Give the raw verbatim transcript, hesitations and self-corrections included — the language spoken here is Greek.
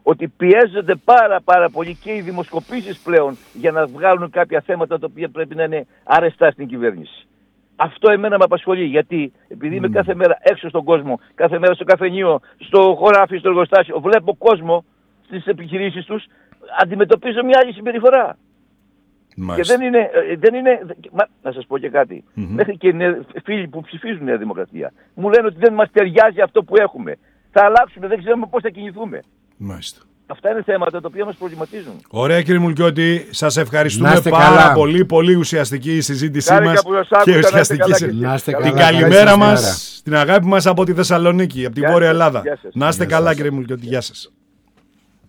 ότι πιέζονται πάρα πάρα πολύ και οι δημοσκοπήσεις πλέον για να βγάλουν κάποια θέματα τα οποία πρέπει να είναι αρεστά στην κυβέρνηση. Αυτό εμένα με απασχολεί, γιατί επειδή είμαι mm. κάθε μέρα έξω στον κόσμο, κάθε μέρα στο καφενείο, στο χωράφι, στο εργοστάσιο, βλέπω κόσμο στις επιχειρήσεις τους, αντιμετωπίζω μια άλλη συμπεριφορά. Μάλιστα. Και δεν είναι, δεν είναι μα, να σας πω και κάτι, mm-hmm. μέχρι και φίλοι που ψηφίζουν Νέα Δημοκρατία μου λένε ότι δεν μας ταιριάζει αυτό που έχουμε. Θα αλλάξουμε, δεν ξέρουμε πώς θα κινηθούμε. Μάλιστα. Αυτά είναι θέματα τα οποία μας προβληματίζουν. Ωραία κύριε Μουλκιώτη, σας ευχαριστούμε πάρα καλά. πολύ, πολύ ουσιαστική η συζήτησή μας και ουσιαστική την καλημέρα μας, την αγάπη μας από τη Θεσσαλονίκη, από τη Βόρεια Ελλάδα. Να είστε καλά κύριε Μουλκιώτη, γεια σας.